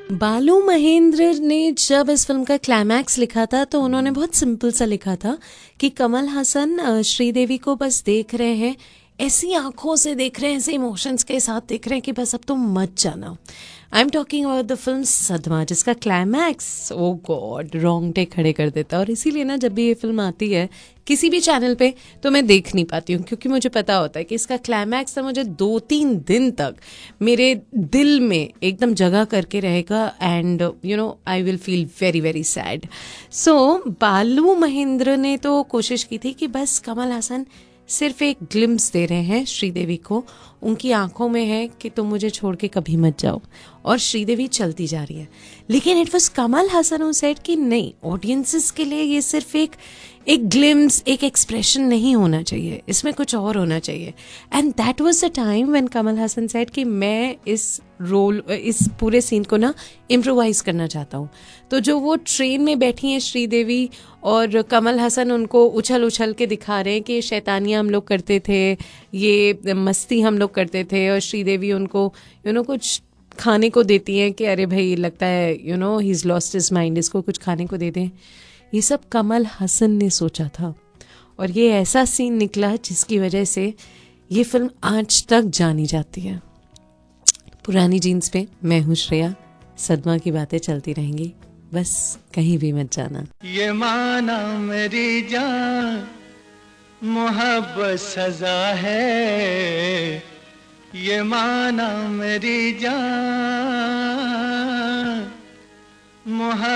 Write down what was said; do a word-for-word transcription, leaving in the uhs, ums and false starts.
बालू महेंद्र ने जब इस फिल्म का क्लाइमैक्स लिखा था तो उन्होंने बहुत सिंपल सा लिखा था कि कमल हसन श्रीदेवी को बस देख रहे हैं, ऐसी आंखों से देख रहे हैं, ऐसे इमोशंस के साथ देख रहे हैं कि बस अब तुम मत जाना। I am talking about the film सदमा, जिसका क्लाइमैक्स ओ गॉड रोंगटे खड़े कर देता है। और इसीलिए ना जब भी ये फिल्म आती है किसी भी चैनल पे तो मैं देख नहीं पाती हूँ, क्योंकि मुझे पता होता है कि इसका क्लाइमैक्स ना मुझे दो तीन दिन तक मेरे दिल में एकदम जगह करके रहेगा and you know I will feel very very sad. सो बालू महेंद्र ने तो कोशिश की थी कि बस कमल हसन सिर्फ एक ग्लिम्स दे रहे हैं श्रीदेवी को, उनकी आंखों में है कि तुम मुझे छोड़ के कभी मत जाओ, और श्रीदेवी चलती जा रही है। लेकिन it was Kamal Haasan who said कि नहीं, ऑडियंसेस के लिए ये सिर्फ एक एक ग्लिम्स, एक एक्सप्रेशन नहीं होना चाहिए, इसमें कुछ और होना चाहिए। And that was the time when Kamal Haasan said कि मैं इस रोल, इस पूरे सीन को ना इम्प्रोवाइज करना चाहता हूँ। तो जो वो ट्रेन में बैठी हैं श्रीदेवी और कमल हसन उनको उछल उछल के दिखा रहे हैं कि शैतानियाँ हम लोग करते थे, ये मस्ती हम लोग करते थे, और श्रीदेवी उनको यू नो कुछ खाने को देती हैं कि अरे भाई लगता है you know he is lost his mind, इसको कुछ खाने को दे दें। ये सब कमल हसन ने सोचा था, और ये ऐसा सीन निकला जिसकी वजह से ये फिल्म आज तक जानी जाती है। पुरानी जीन्स पे मैं हूँ श्रेया, सदमा की बातें चलती रहेंगी, बस कहीं भी मत जाना। ये माना मेरी जान मोहब्बत सजा है, ये माना मेरी जान मोहब्बत